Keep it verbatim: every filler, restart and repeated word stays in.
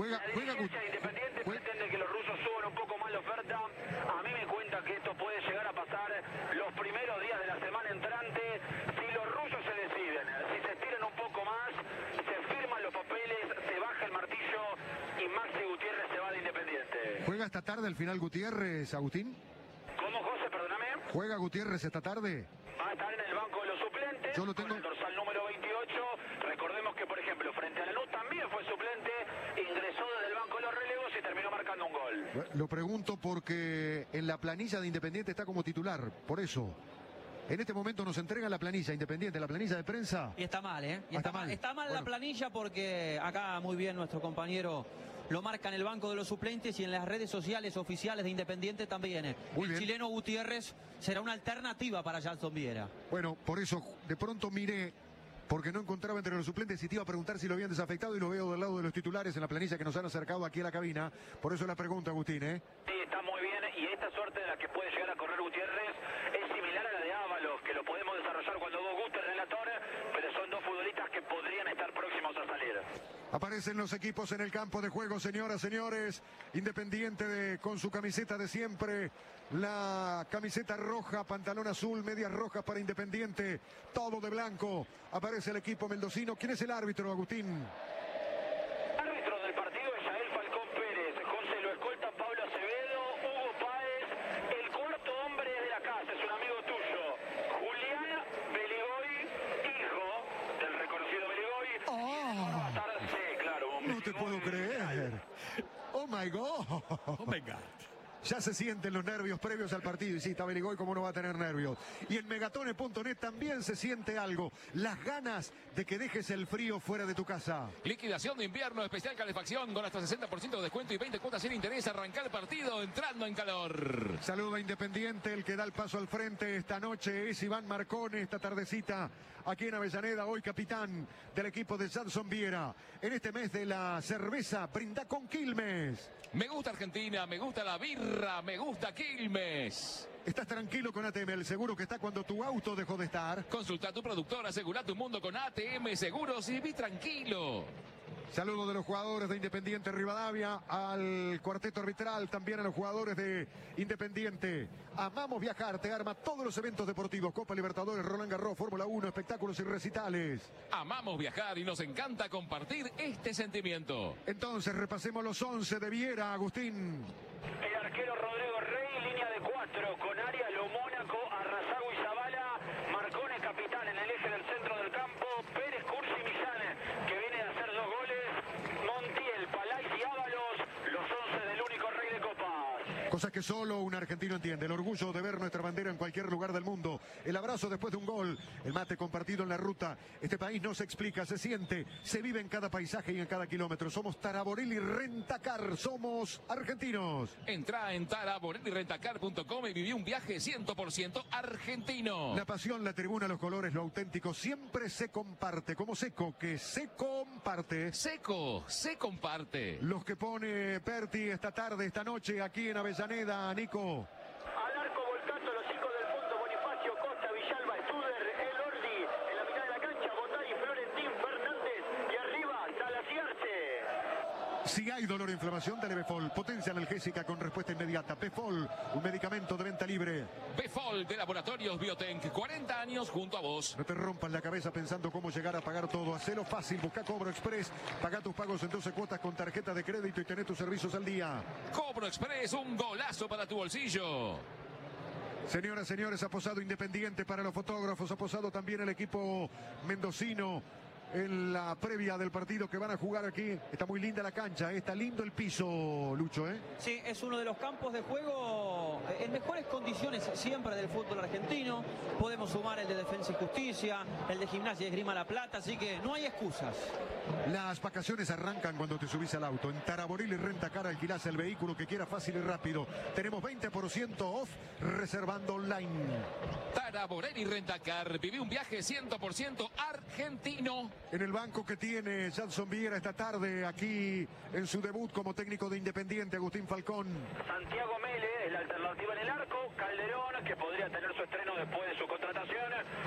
Juega, la juega, dirigencia de Independiente juega. pretende que los rusos suban un poco más la oferta. A mí me cuenta que esto puede llegar a pasar los primeros días de la semana entrante. Si los rusos se deciden, si se estiran un poco más, se firman los papeles, se baja el martillo y Maxi Gutiérrez se va de Independiente. ¿Juega esta tarde el final Gutiérrez, Agustín? ¿Cómo, José? Perdóname. ¿Juega Gutiérrez esta tarde? Va a estar en el banco de los suplentes. Yo lo tengo. Con el dorsal número veintiocho. Recordemos que, por ejemplo, frente a Lanús también fue suplente. Ingresó desde el banco de los relevos y terminó marcando un gol. Lo pregunto porque en la planilla de Independiente está como titular. Por eso. En este momento nos entrega la planilla Independiente, la planilla de prensa. Y está mal, ¿eh? Y Ah, está, está mal, mal. está mal Bueno. la planilla porque acá muy bien nuestro compañero lo marca en el banco de los suplentes y en las redes sociales oficiales de Independiente también. ¿eh? Muy El bien. chileno Gutiérrez será una alternativa para Jason Viera. Bueno, por eso de pronto miré, porque no encontraba entre los suplentes y te iba a preguntar si lo habían desafectado y lo veo del lado de los titulares en la planilla que nos han acercado aquí a la cabina. Por eso la pregunta, Agustín, ¿eh? Sí, está muy bien. Y esta suerte de la que puede llegar a correr Gutiérrez es similar a la de Ábalos, que lo podemos desarrollar cuando vos guste, relator, pero son dos futbolistas que podrían estar próximos a salir. Aparecen los equipos en el campo de juego, señoras, señores. Independiente de, con su camiseta de siempre, la camiseta roja, pantalón azul, medias rojas para Independiente, todo de blanco. Aparece el equipo mendocino. ¿Quién es el árbitro, Agustín? Árbitro del partido es Yael Falcón Pérez. José lo escolta Pablo Acevedo, Hugo Páez. El cuarto hombre es de la casa, es un amigo tuyo. Julián Beligoy, hijo del reconocido Beligoy. ¡Oh! Va a estar, sí, claro, un No te puedo Beligoy. creer. Oh my God. Oh my God. Ya se sienten los nervios previos al partido. Y sí, está Beligoy, como no va a tener nervios. Y en megatones punto net también se siente algo. Las ganas de que dejes el frío fuera de tu casa. Liquidación de invierno, especial calefacción con hasta sesenta por ciento de descuento y veinte cuotas sin interés. Arrancar el partido entrando en calor. Saludo a Independiente, el que da el paso al frente esta noche es Iván Marcone, esta tardecita aquí en Avellaneda, hoy capitán del equipo de Jason Viera. En este mes de la cerveza, brinda con Quilmes. Me gusta Argentina, me gusta la birra, me gusta Quilmes. Estás tranquilo con A T M, el seguro que está cuando tu auto dejó de estar. Consulta a tu productor, asegura tu mundo con A T M Seguros y viví tranquilo. Saludo de los jugadores de Independiente Rivadavia al cuarteto arbitral, también a los jugadores de Independiente. Amamos viajar, te arma todos los eventos deportivos, Copa Libertadores, Roland Garros, Fórmula uno, espectáculos y recitales. Amamos viajar y nos encanta compartir este sentimiento. Entonces repasemos los once de Viera, Agustín. El arquero Rodrigo Rey, línea de cuatro, con Arias, Lo Mónaco, Arrazago y Zabala. Marcone capitán en el eje del centro del campo. Pérez, Cursi, Millán, que viene de hacer dos goles. Montiel, Palais y Ábalos, los once del único rey de copas. Cosas que solo un argentino entiende. El orgullo de ver nuestra bandera en cualquier lugar del mundo. El abrazo después de un gol. El mate compartido en la ruta. Este país no se explica, se siente. Se vive en cada paisaje y en cada kilómetro. Somos Taraborelli Rentacar. Somos argentinos. Entra en taraborelli rentacar punto com y viví un viaje cien por ciento argentino. La pasión, la tribuna, los colores, lo auténtico siempre se comparte. Como Seco, que se comparte. Seco, se comparte. Los que pone Perti esta tarde, esta noche, aquí en Avellaneda, Nico. Al arco Volcato, los cinco del fondo, Bonifacio, Costa, Villalba, Studer, El Ordi, en la mitad de la cancha, Botay, Florentín, Fernández, y arriba, Salasiarse. Si hay dolor o inflamación, dale Befol. Potencia analgésica con respuesta inmediata. Befol, un medicamento de venta libre. Befol de Laboratorios Biotenc, cuarenta años junto a vos. No te rompas la cabeza pensando cómo llegar a pagar todo. Hacelo fácil, busca Cobro Express. Paga tus pagos en doce cuotas con tarjeta de crédito y tené tus servicios al día. Cobro Express, un golazo para tu bolsillo. Señoras, señores, ha posado Independiente para los fotógrafos. Ha posado también el equipo mendocino en la previa del partido que van a jugar aquí. Está muy linda la cancha, está lindo el piso, Lucho, ¿eh? Sí, es uno de los campos de juego en mejores condiciones siempre del fútbol argentino. Podemos sumar el de Defensa y Justicia, el de Gimnasia y Esgrima La Plata, así que no hay excusas. Las vacaciones arrancan cuando te subís al auto. En Taraborelli Rentacar alquilás el vehículo que quieras fácil y rápido. Tenemos veinte por ciento off reservando online. Taraborelli Rentacar, viví un viaje cien por ciento argentino. En el banco que tiene Jason Viera esta tarde, aquí en su debut como técnico de Independiente, Agustín Falcón. Santiago Mele es la alternativa en el arco. Calderón, que podría tener su estreno después de su contratación.